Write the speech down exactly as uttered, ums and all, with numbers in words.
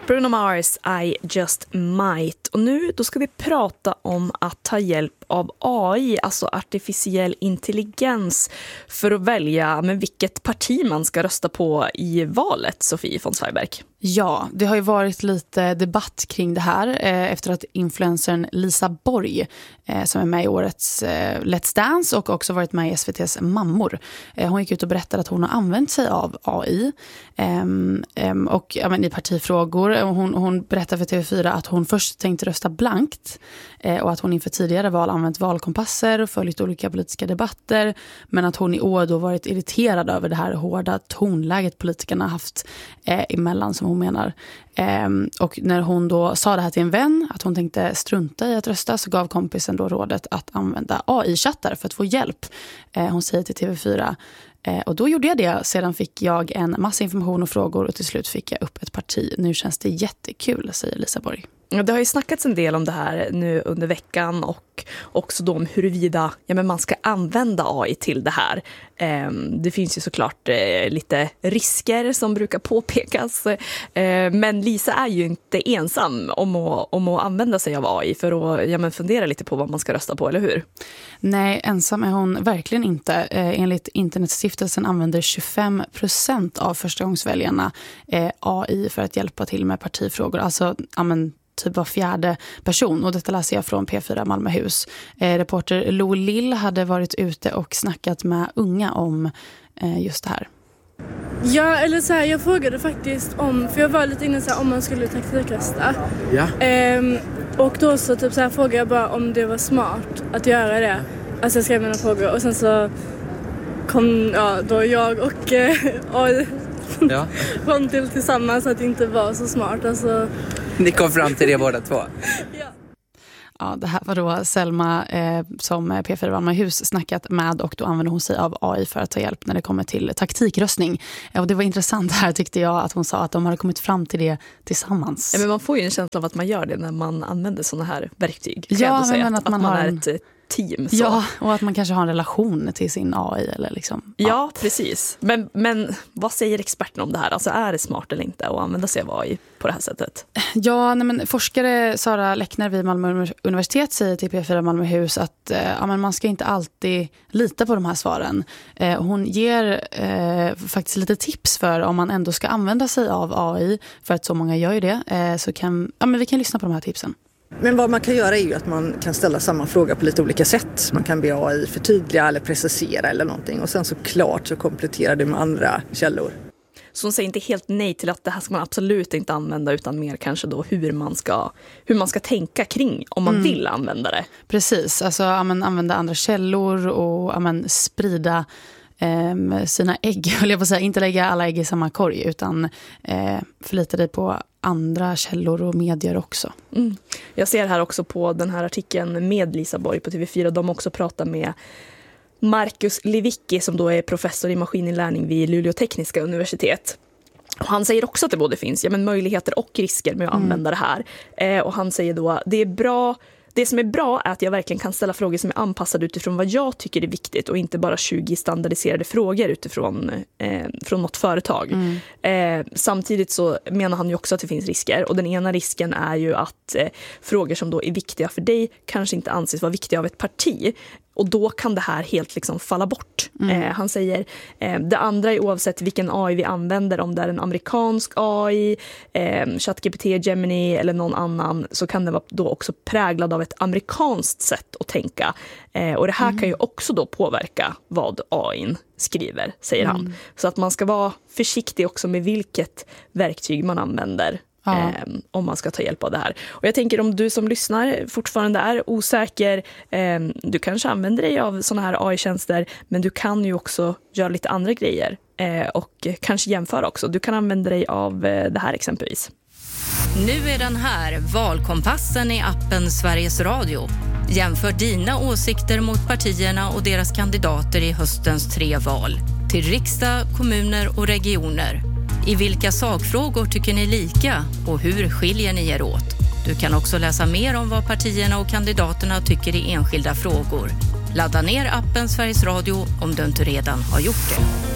Bruno Mars, I just might. Och nu då ska vi prata om att ta hjälp av A I, alltså artificiell intelligens, för att välja med vilket parti man ska rösta på i valet, Sofie von Zweigbergk. Ja, det har ju varit lite debatt kring det här eh, efter att influencern Lisa Borg, eh, som är med i årets eh, Let's Dance och också varit med i S V T:s Mammor. Eh, hon gick ut och berättade att hon har använt sig av A I eh, eh, och ja, men, i partifrågor. Hon, hon berättade för T V fyra att hon först tänkte rösta blankt eh, och att hon inför tidigare val använt valkompasser och följt olika politiska debatter, men att hon i år då varit irriterad över det här hårda tonläget politikerna haft eh, emellan, som hon menar. Ehm, och när hon då sa det här till en vän, att hon tänkte strunta i att rösta, så gav kompisen då rådet att använda A I-chattar för att få hjälp. Ehm, hon säger till T V fyra. Ehm, och då gjorde jag det. Sedan fick jag en massa information och frågor och till slut fick jag upp ett parti. Nu känns det jättekul, säger Lisa Borg. Det har ju snackats en del om det här nu under veckan och också då om huruvida ja, men man ska använda A I till det här. Eh, det finns ju såklart eh, lite risker som brukar påpekas, eh, men Lisa är ju inte ensam om att, om att använda sig av A I för att ja, men fundera lite på vad man ska rösta på, eller hur? Nej, ensam är hon verkligen inte. Eh, enligt Internetstiftelsen använder tjugofem procent av förstagångsväljarna eh, A I för att hjälpa till med partifrågor. Alltså, ja men typ var fjärde person, och detta läser jag från P fyra Malmöhus. Eh, reporter Lo Lill hade varit ute och snackat med unga om eh, just det här. Ja, eller så här, jag frågade faktiskt om, för jag var lite inne så här, om man skulle taktikrösta. Ja. Ehm, och då så typ så här frågade jag bara om det var smart att göra det. Alltså jag skrev mina frågor och sen så kom ja, då jag och eh, A I Ja. kom till tillsammans att det inte var så smart. Alltså. Ni kom fram till det båda två? Ja. Ja, det här var då Selma eh, som P fyra Malmöhus snackat med, och då använder hon sig av A I för att ta hjälp när det kommer till taktikröstning. Eh, och det var intressant här, tyckte jag, att hon sa att de hade kommit fram till det tillsammans. Ja, men man får ju en känsla av att man gör det när man använder såna här verktyg. Ja, men säga, att, att, man, att man har är en... ett team. Så. Ja, och att man kanske har en relation till sin A I. Eller liksom, ja. ja, precis. Men, men vad säger experterna om det här? Alltså, är det smart eller inte att använda sig av A I på det här sättet? Ja, nej, men forskare Sara Läckner vid Malmö universitet säger till P fyra Malmöhus att eh, ja, men man ska inte alltid lita på de här svaren. Eh, hon ger eh, faktiskt lite tips för om man ändå ska använda sig av A I, för att så många gör ju det. Eh, så kan, ja, men vi kan lyssna på de här tipsen. Men vad man kan göra är ju att man kan ställa samma fråga på lite olika sätt. Man kan be A I förtydliga eller precisera eller någonting. Och sen såklart så kompletterar det med andra källor. Så hon säger inte helt nej till att det här ska man absolut inte använda, utan mer kanske då hur man ska, hur man ska tänka kring om man mm. vill använda det. Precis, alltså ja, men, använda andra källor och ja, men, sprida eh, sina ägg. Jag vill säga, inte lägga alla ägg i samma korg, utan eh, förlita dig på andra källor och medier också. Mm. Jag ser här också på den här artikeln med Lisa Borg på T V fyra, de också pratar med Marcus Lewicki som då är professor i maskininlärning vid Luleå tekniska universitet. Och han säger också att det både finns ja, men möjligheter och risker med att mm. använda det här. Eh, och han säger då det är bra. Det som är bra är att jag verkligen kan ställa frågor som är anpassade utifrån vad jag tycker är viktigt och inte bara tjugo standardiserade frågor utifrån eh, från något företag. Mm. Eh, samtidigt så menar han ju också att det finns risker, och den ena risken är ju att eh, frågor som då är viktiga för dig kanske inte anses vara viktiga av ett parti. Och då kan det här helt liksom falla bort. Mm. Eh, han säger, eh, det andra är oavsett vilken A I vi använder, om det är en amerikansk A I, eh, ChatGPT, Gemini eller någon annan, så kan det vara då också präglad av ett amerikanskt sätt att tänka. Eh, och det här mm. kan ju också då påverka vad A I skriver, säger mm. han. Så att man ska vara försiktig också med vilket verktyg man använder. Ja. Eh, om man ska ta hjälp av det här. Och jag tänker, om du som lyssnar fortfarande är osäker, eh, du kanske använder dig av såna här A I-tjänster, men du kan ju också göra lite andra grejer eh, och kanske jämföra också. Du kan använda dig av eh, det här exempelvis. Nu är den här, Valkompassen i appen Sveriges Radio. Jämför dina åsikter mot partierna och deras kandidater i höstens tre val. Till riksdag, kommuner och regioner. I vilka sakfrågor tycker ni lika och hur skiljer ni er åt? Du kan också läsa mer om vad partierna och kandidaterna tycker i enskilda frågor. Ladda ner appen Sveriges Radio om du inte redan har gjort det.